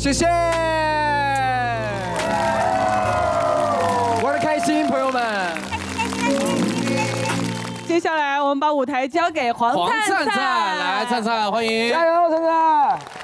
谢谢，玩得开心，朋友们。 接下来我们把舞台交给黄灿灿， 来，灿灿欢迎， 加油，灿灿！